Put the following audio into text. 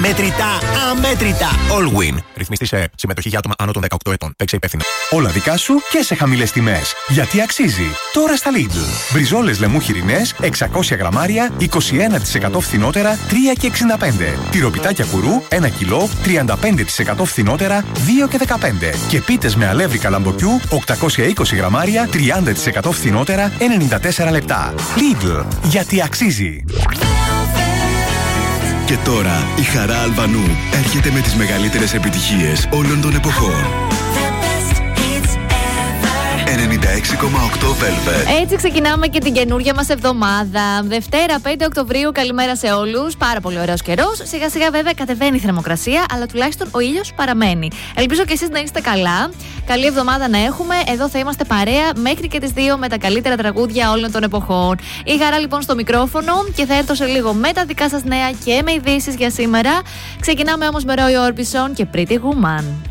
Μετρητά, αμέτρητα. Allwin. Ρυθμιστή σε συμμετοχή για άτομα άνω των 18 ετών. Παίξε υπεύθυνα. Όλα δικά σου και σε χαμηλές τιμές. Γιατί αξίζει. Τώρα στα Lidl. Μπριζόλες λεμού χοιρινές, 600 γραμμάρια, 21% φθηνότερα, 3,65. Τυροπιτάκια κουρού, 1 κιλό, 35% φθηνότερα, 2,15. Και πίτες με αλεύρι καλαμποκιού, 820 γραμμάρια, 30% φθηνότερα, 94 λεπτά. Lidl. Γιατί αξίζει. Και τώρα η Χαρά Αλβανού έρχεται με τις μεγαλύτερες επιτυχίες όλων των εποχών. 96,8 Velvet. Έτσι ξεκινάμε και την καινούργια μας εβδομάδα. Δευτέρα 5 Οκτωβρίου, καλημέρα σε όλους. Πάρα πολύ ωραίος καιρός. Σιγά σιγά βέβαια κατεβαίνει η θερμοκρασία, αλλά τουλάχιστον ο ήλιος παραμένει. Ελπίζω και εσείς να είστε καλά. Καλή εβδομάδα να έχουμε. Εδώ θα είμαστε παρέα μέχρι και τις 2 με τα καλύτερα τραγούδια όλων των εποχών. Η Χαρά λοιπόν στο μικρόφωνο και θα έρθω σε λίγο με τα δικά σας νέα και με ειδήσεις για σήμερα. Ξεκινάμε όμως με Roy Orbison και Pretty Woman.